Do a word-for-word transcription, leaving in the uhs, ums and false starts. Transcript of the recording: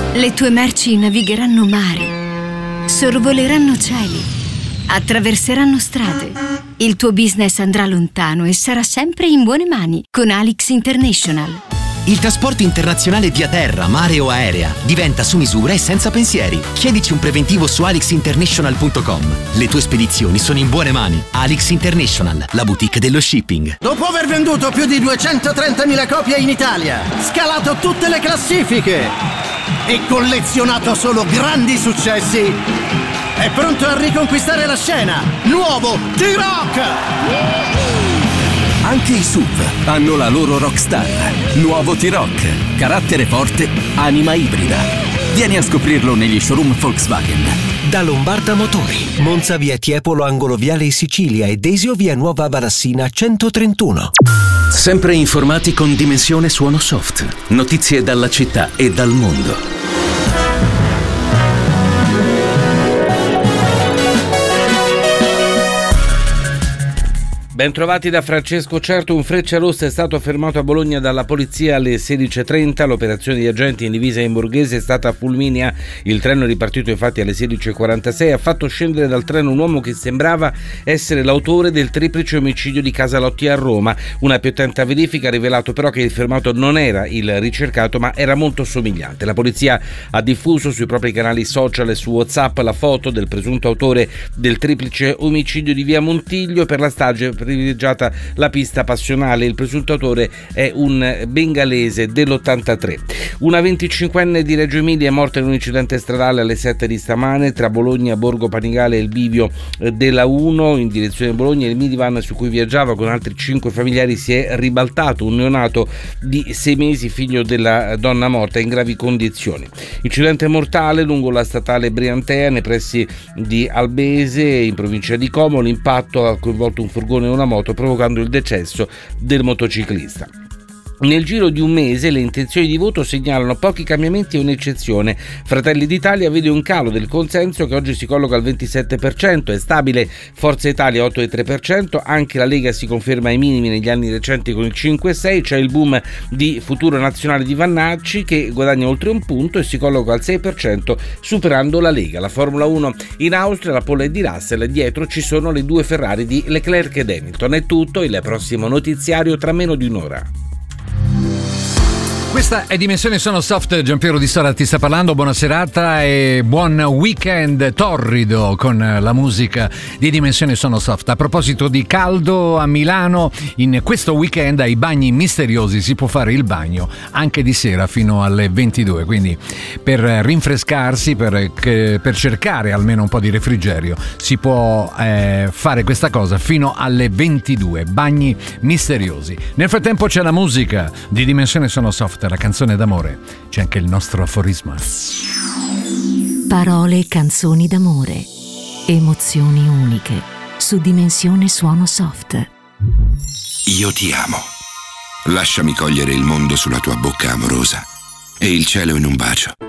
Le tue merci navigheranno mari, sorvoleranno cieli, attraverseranno strade. Il tuo business andrà lontano e sarà sempre in buone mani con Alix International. Il trasporto internazionale via terra, mare o aerea diventa su misura e senza pensieri. Chiedici un preventivo su alix international punto com. Le tue spedizioni sono in buone mani. Alix International, la boutique dello shipping. Dopo aver venduto più di duecentotrentamila copie in Italia, scalato tutte le classifiche e collezionato solo grandi successi, è pronto a riconquistare la scena. Nuovo T-Rock! Anche i S U V hanno la loro rockstar. Nuovo T-Rock. Carattere forte, anima ibrida. Vieni a scoprirlo negli showroom Volkswagen. Da Lombarda Motori, Monza via Tiepolo angolo Viale Sicilia e Desio via Nuova Balassina centotrentuno. Sempre informati con Dimensione Suono Soft. Notizie dalla città e dal mondo. Ben trovati da Francesco Certo. Un Frecciarossa è stato fermato a Bologna dalla polizia alle sedici e trenta. L'operazione di agenti in divisa in borghese è stata fulminea. Il treno, ripartito infatti alle sedici e quarantasei, ha fatto scendere dal treno un uomo che sembrava essere l'autore del triplice omicidio di Casalotti a Roma. Una più attenta verifica ha rivelato però che il fermato non era il ricercato, ma era molto somigliante. La polizia ha diffuso sui propri canali social e su WhatsApp la foto del presunto autore del triplice omicidio di via Montiglio. Per la strage privilegiata la pista passionale. Il presunto autore è un bengalese dell'ottantatré. Una venticinquenne di Reggio Emilia è morta in un incidente stradale alle sette di stamane tra Bologna, Borgo Panigale e il bivio della uno in direzione Bologna. Il minivan su cui viaggiava con altri cinque familiari si è ribaltato. Un neonato di sei mesi, figlio della donna morta, in gravi condizioni. Incidente mortale lungo la statale Briantea nei pressi di Albese in provincia di Como. L'impatto ha coinvolto un furgone e una moto, provocando il decesso del motociclista. Nel giro di un mese le intenzioni di voto segnalano pochi cambiamenti e un'eccezione. Fratelli d'Italia vede un calo del consenso che oggi si colloca al ventisette per cento, è stabile Forza Italia otto virgola tre per cento, anche la Lega si conferma ai minimi negli anni recenti con il cinque virgola sei, c'è il boom di Futuro Nazionale di Vannacci che guadagna oltre un punto e si colloca al sei per cento superando la Lega. La Formula uno in Austria, la pole è di Russell, dietro ci sono le due Ferrari di Leclerc ed Hamilton. È tutto, il prossimo notiziario tra meno di un'ora. Questa è Dimensione Sono Soft, Giampiero Di Sora ti sta parlando, buona serata e buon weekend torrido con la musica di Dimensione Sono Soft. A proposito di caldo, a Milano in questo weekend ai bagni misteriosi si può fare il bagno anche di sera fino alle ventidue, quindi per rinfrescarsi, per, per cercare almeno un po' di refrigerio si può eh, fare questa cosa fino alle ventidue, bagni misteriosi. Nel frattempo c'è la musica di Dimensione Sono Soft, la canzone d'amore, c'è anche il nostro aforisma. Parole, canzoni d'amore, emozioni uniche su Dimensione Suono Soft. Io ti amo. Lasciami cogliere il mondo sulla tua bocca amorosa e il cielo in un bacio.